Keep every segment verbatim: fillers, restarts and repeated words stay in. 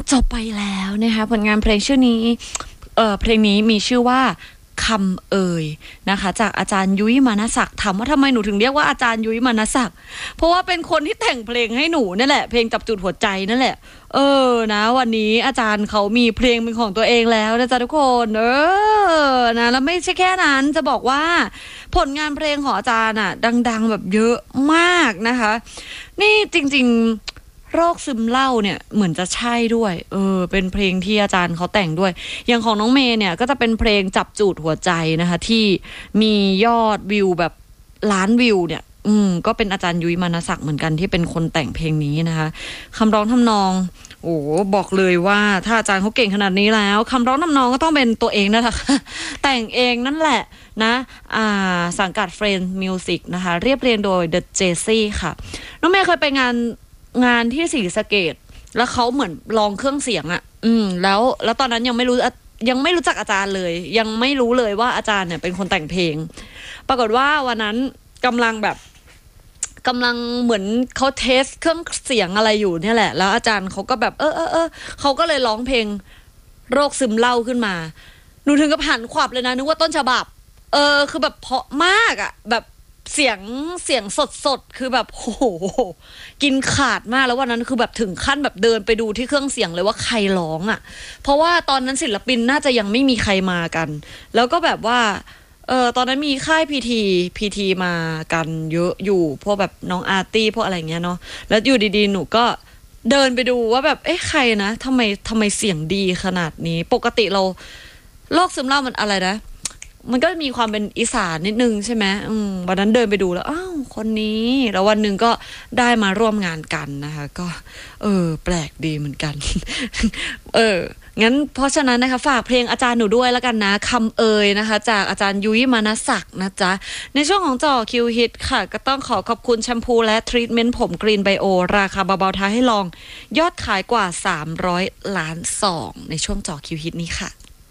จบไปแล้วนะคะผลงานเพลงชื่อนี้เอ่อเพลงนี้มีชื่อว่าคำเอ่ยนะคะจากอาจารย์ยุ้ยมานศักดิ์ถามว่าทำไมหนูถึงเรียกว่าอาจารย์ยุ้ยมานศักดิ์เพราะว่าเป็นคนที่แต่งเพลงให้หนูนั่นแหละเพลงจับจุดหัวใจนั่นแหละเออนะวันนี้อาจารย์เขามีเพลงเป็นของตัวเองแล้วนะจ๊ะทุกคนเออนะแล้วไม่ใช่แค่นั้นจะบอกว่าผลงานเพลงของอาจารย์อ่ะดังๆแบบเยอะมากนะคะนี่จริงๆโรคซึมเศร้าเนี่ยเหมือนจะใช่ด้วยเออเป็นเพลงที่อาจารย์เขาแต่งด้วยอย่างของน้องเมย์เนี่ยก็จะเป็นเพลงจับจูดหัวใจนะคะที่มียอดวิวแบบล้านวิวเนี่ยอืมก็เป็นอาจารย์ยุ้ยมานศักดิ์เหมือนกันที่เป็นคนแต่งเพลงนี้นะคะคำร้องทำนองโอ้บอกเลยว่าถ้าอาจารย์เขาเก่งขนาดนี้แล้วคำร้องทำนองก็ต้องเป็นตัวเองนั่นแหละค่ะแต่งเองนั่นแหละนะอ่าสังกัดเฟรนด์มิวสิกนะคะเรียบเรียงโดย The เจ ซี่ ค่ะน้องเมย์เคยไปงานงานที่ศรีสะเกษแล้วเขาเหมือนลองเครื่องเสียงอ่ะอืมแล้วแล้วตอนนั้นยังไม่รู้ยังไม่รู้จักอาจารย์เลยยังไม่รู้เลยว่าอาจารย์เนี่ยเป็นคนแต่งเพลงปรากฏว่าวันนั้นกำลังแบบกำลังเหมือนเขาเทสเครื่องเสียงอะไรอยู่เนี่ยแหละแล้วอาจารย์เขาก็แบบเออเออเออเขาก็เลยร้องเพลงโรคซึมเศร้าขึ้นมาหนูถึงกับหันขวับเลยนะนึกว่าต้นฉบับเออคือแบบเพราะมากอ่ะแบบเสียงเสียงสดสดคือแบบโอ้โหกินขาดมากแล้ววันนั้นคือแบบถึงขั้นแบบเดินไปดูที่เครื่องเสียงเลยว่าใครร้องอ่ะเพราะว่าตอนนั้นศิลปินน่าจะยังไม่มีใครมากันแล้วก็แบบว่าเออตอนนั้นมีค่ายพีทีพีทีมากันเยอะอยู่พวกแบบน้องอาร์ตี้พวกอะไรเงี้ยเนาะแล้วอยู่ดีๆหนูก็เดินไปดูว่าแบบเอ๊ะใครนะทำไมทำไมเสียงดีขนาดนี้ปกติเราโรคซึมเศร้ามันอะไรนะมันก็มีความเป็นอีสานนิดนึงใช่ไหมอืมวันนั้นเดินไปดูแล้วอ้าวคนนี้แล้ววันหนึ่งก็ได้มาร่วมงานกันนะคะก็เออแปลกดีเหมือนกัน เอองั้นเพราะฉะนั้นนะคะฝากเพลงอาจารย์หนูด้วยแล้วกันนะคำเอ่ยนะคะจากอาจารย์ยุ้ยมานศักดิ์นะจ๊ะในช่วงของจ่อคิวฮิตค่ะก็ต้องขอขอบคุณแชมพูและทรีทเมนต์ผมกรีนไบโอราคาเบาๆท้าให้ลองยอดขายกว่าสามร้อยล้านซองในช่วงจ่อคิวฮิตนี้ค่ะ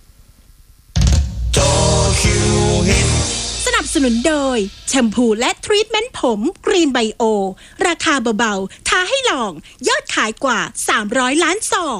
สนับสนุนโดยแชมพูและทรีทเมนต์ผมกรีนไบโอราคาเบาๆท้าให้ลองยอดขายกว่าสามร้อยล้านซอง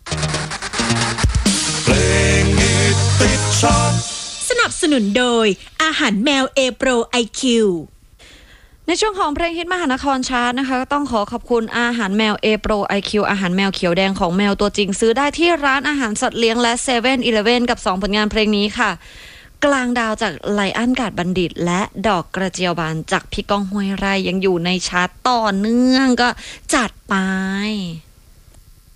เพลงฮิตติดชาร์ตสนับสนุนโดยอาหารแมวเอโปร ไอ คิวในช่วงของเพลงฮิตมหานครชาร์ตนะคะก็ต้องขอขอบคุณอาหารแมว A Pro ไอ คิว อาหารแมวเขียวแดงของแมวตัวจริงซื้อได้ที่ร้านอาหารสัตว์เลี้ยงและ เซเว่น อีเลฟเว่น กับสองผลงานเพลงนี้ค่ะกลางดาวจากไลอ้อนกาดบัณฑิตและดอกกระเจียวบานจากพี่ก้องห้วยไร่ยังอยู่ในชาร์ตต่อเนื่องก็จัดไป